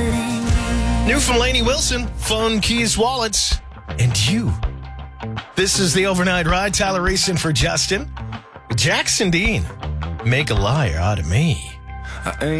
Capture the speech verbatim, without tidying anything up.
New from Lainey Wilson, phone, keys, wallets, and you. This is the Overnight Ride. Tyler Reeson for Justin. Jackson Dean, make a liar out of me. I ain't